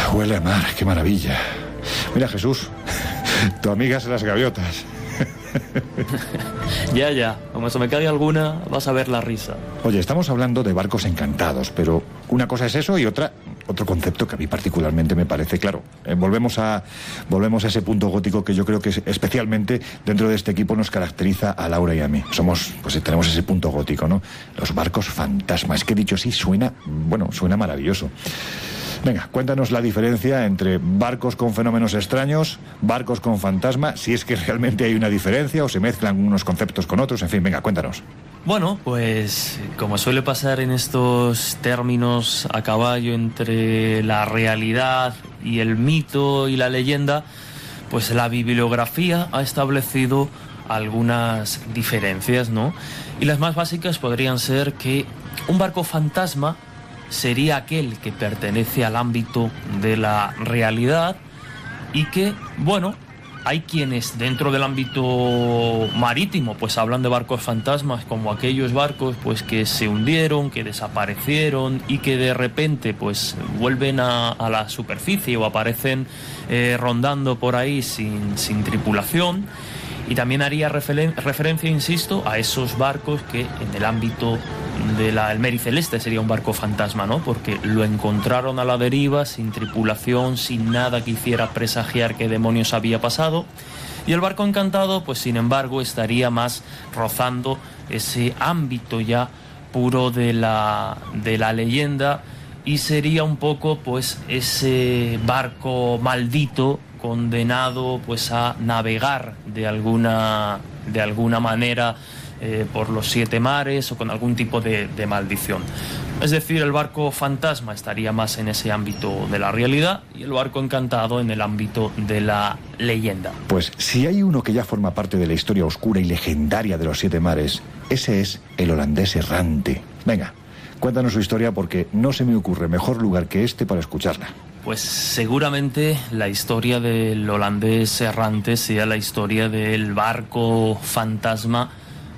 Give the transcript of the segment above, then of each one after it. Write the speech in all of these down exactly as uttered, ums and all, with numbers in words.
Huele a mar, qué maravilla. Mira, Jesús, tu amiga es las gaviotas. Ya, ya, como se me caiga alguna, vas a ver la risa. Oye, estamos hablando de barcos encantados, pero una cosa es eso y otra, otro concepto que a mí particularmente me parece claro. Eh, volvemos a, volvemos a ese punto gótico que yo creo que especialmente dentro de este equipo nos caracteriza a Laura y a mí. Somos, pues tenemos ese punto gótico, ¿no? Los barcos fantasma. Es que dicho así suena, bueno, suena maravilloso. Venga, cuéntanos la diferencia entre barcos con fenómenos extraños, barcos con fantasma, si es que realmente hay una diferencia o se mezclan unos conceptos con otros, en fin, venga, cuéntanos. Bueno, pues como suele pasar en estos términos a caballo entre la realidad y el mito y la leyenda, pues la bibliografía ha establecido algunas diferencias, ¿no? Y las más básicas podrían ser que un barco fantasma sería aquel que pertenece al ámbito de la realidad y que, bueno, hay quienes dentro del ámbito marítimo pues hablan de barcos fantasmas como aquellos barcos pues que se hundieron, que desaparecieron y que de repente pues vuelven a, a la superficie o aparecen eh, rondando por ahí sin, sin tripulación. Y también haría referen- referencia, insisto, a esos barcos que en el ámbito del Almeri Celeste sería un barco fantasma, ¿no? Porque lo encontraron a la deriva, sin tripulación, sin nada que hiciera presagiar qué demonios había pasado. Y el barco encantado, pues sin embargo, estaría más rozando ese ámbito ya puro de la, de la leyenda y sería un poco, pues, ese barco maldito condenado pues a navegar de alguna de alguna manera eh, por los siete mares o con algún tipo de, de maldición. Es decir, el barco fantasma estaría más en ese ámbito de la realidad y el barco encantado en el ámbito de la leyenda. Pues si hay uno que ya forma parte de la historia oscura y legendaria de los siete mares, ese es el holandés errante. Venga, cuéntanos su historia porque no se me ocurre mejor lugar que este para escucharla. Pues seguramente la historia del holandés errante sea la historia del barco fantasma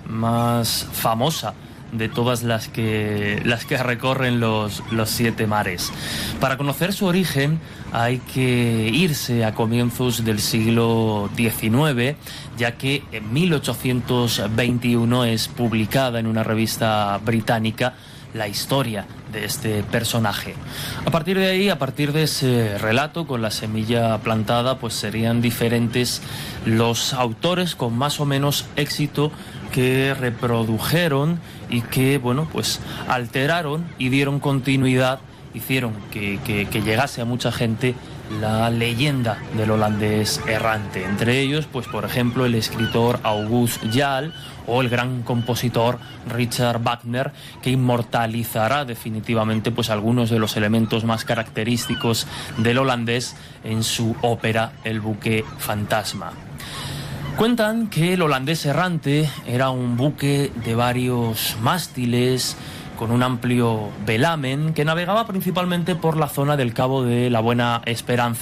más famosa de todas las que, las que recorren los, los siete mares. Para conocer su origen hay que irse a comienzos del siglo diecinueve, ya que en mil ochocientos veintiuno es publicada en una revista británica la historia de este personaje. A partir de ahí, a partir de ese relato con la semilla plantada, pues serían diferentes los autores con más o menos éxito que reprodujeron y que, bueno, pues alteraron y dieron continuidad, hicieron que, que, que llegase a mucha gente la leyenda del holandés errante. Entre ellos, pues por ejemplo, el escritor August Jaal o el gran compositor Richard Wagner, que inmortalizará definitivamente pues algunos de los elementos más característicos del holandés en su ópera El buque fantasma. Cuentan que el holandés errante era un buque de varios mástiles con un amplio velamen que navegaba principalmente por la zona del Cabo de la Buena Esperanza